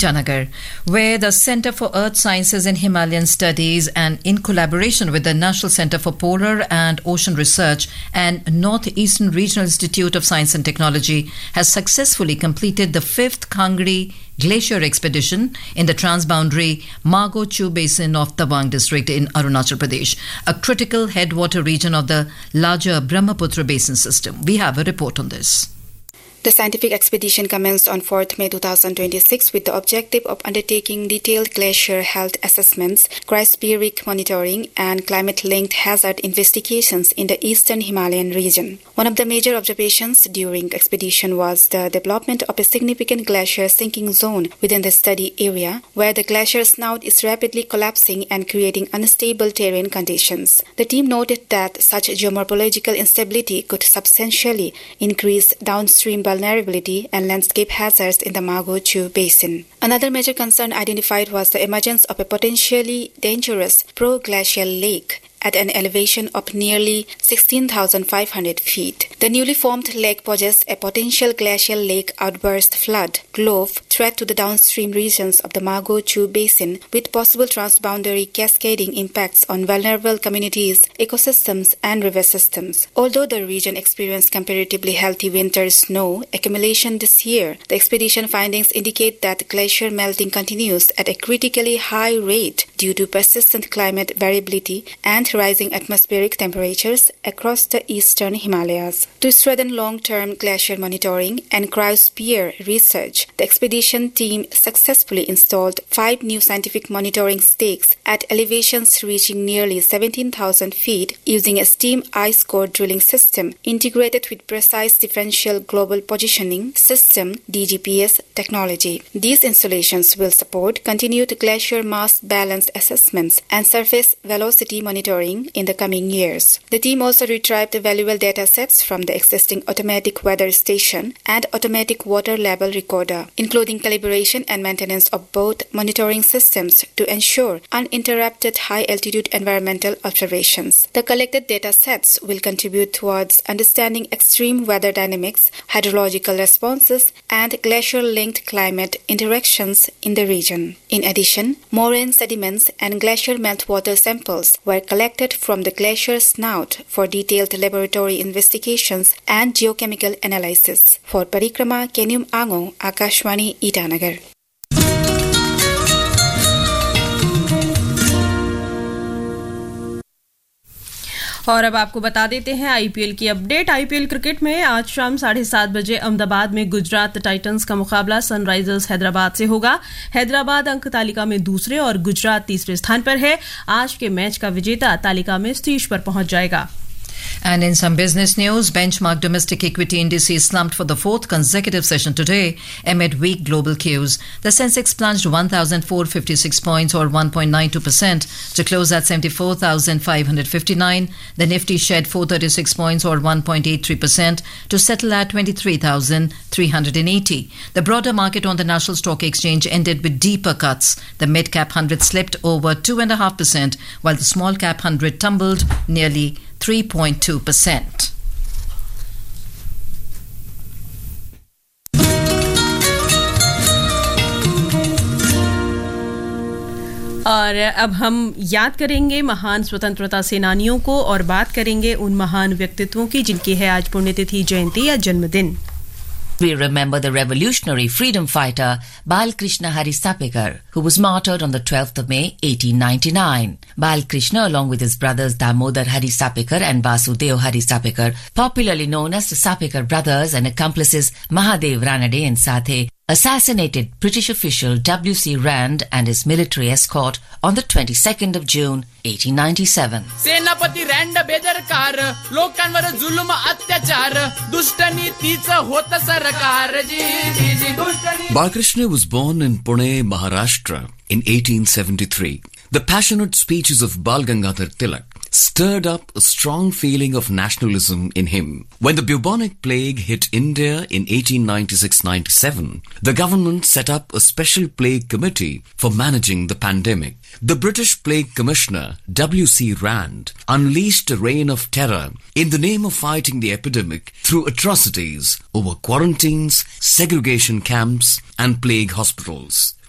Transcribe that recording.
Itanagar, where the Center for Earth Sciences and Himalayan Studies and in collaboration with the National Center for Polar and Ocean Research and Northeastern Regional Institute of Science and Technology has successfully completed the 5th Kangri Glacier Expedition in the transboundary Mago Chu Basin of Tawang district in Arunachal Pradesh, a critical headwater region of the larger Brahmaputra Basin system. We have a report on this. The scientific expedition commenced on 4th May 2026 with the objective of undertaking detailed glacier health assessments, cryospheric monitoring, and climate-linked hazard investigations in the eastern Himalayan region. One of the major observations during the expedition was the development of a significant glacier sinking zone within the study area, where the glacier snout is rapidly collapsing and creating unstable terrain conditions. The team noted that such geomorphological instability could substantially increase downstream vulnerability and landscape hazards in the Mago Chu Basin. Another major concern identified was the emergence of a potentially dangerous proglacial lake at an elevation of nearly 16,500 feet. The newly formed lake poses a potential glacial lake outburst flood glove threat to the downstream regions of the Mago Chu Basin, with possible transboundary cascading impacts on vulnerable communities, ecosystems, and river systems. Although the region experienced comparatively healthy winter snow accumulation this year, the expedition findings indicate that glacier melting continues at a critically high rate due to persistent climate variability and rising atmospheric temperatures across the eastern Himalayas. To strengthen long-term glacier monitoring and cryosphere research, the expedition team successfully installed 5 new scientific monitoring stakes at elevations reaching nearly 17,000 feet using a steam ice core drilling system integrated with precise differential global positioning system (DGPS) technology. These installations will support continued glacier mass balance assessments and surface velocity monitoring in the coming years. The team also retrieved valuable data sets from the existing automatic weather station and automatic water level recorder, including calibration and maintenance of both monitoring systems to ensure uninterrupted high-altitude environmental observations. The collected data sets will contribute towards understanding extreme weather dynamics, hydrological responses, and glacier-linked climate interactions in the region. In addition, moraine sediments and glacier meltwater samples were collected from the glacier snout for detailed laboratory investigations and geochemical analysis. For Parikrama, Kenyum Ango, Akashwani, Itanagar. और अब आपको बता देते हैं IPL की update. IPL cricket में आज शाम 7:30 बजे अहमदाबाद में गुजरात टाइटंस का मुकाबला सनराइजर्स हैदराबाद से होगा। हैदराबाद अंक तालिका में दूसरे और गुजरात तीसरे स्थान पर है। आज के मैच का विजेता तालिका में शीर्ष पर पहुंच जाएगा। And in some business news, benchmark domestic equity indices slumped for the 4th consecutive session today amid weak global cues. The Sensex plunged 1,456 points or 1.92% to close at 74,559. The Nifty shed 436 points or 1.83% to settle at 23,380. The broader market on the National Stock Exchange ended with deeper cuts. The mid-cap 100 slipped over 2.5%, while the small-cap 100 tumbled nearly 3.2%. और अब हम याद करेंगे महान स्वतंत्रता सेनानियों को और बात करेंगे उन महान व्यक्तित्वों की जिनकी है आज पुण्यतिथि, जयंती या जन्मदिन। We remember the revolutionary freedom fighter Balkrishna Harisapekar, who was martyred on the 12th of May 1899. Balkrishna, along with his brothers Damodar Harisapekar and Vasudeo Harisapekar, popularly known as the Sapekar brothers, and accomplices Mahadev Ranade and Sathe, assassinated British official W.C. Rand and his military escort on the 22nd of June 1897. सेनापती रँड बेदरकार, लोकांवर जुलूम अत्याचार, दुष्ट नीतीचं होत सरकार जी Balkrishna was born in Pune, Maharashtra in 1873. The passionate speeches of Bal Gangadhar Tilak stirred up a strong feeling of nationalism in him. When the bubonic plague hit India in 1896-97, the government set up a special plague committee for managing the pandemic. The British Plague Commissioner, W.C. Rand, unleashed a reign of terror in the name of fighting the epidemic through atrocities over quarantines, segregation camps, and plague hospitals.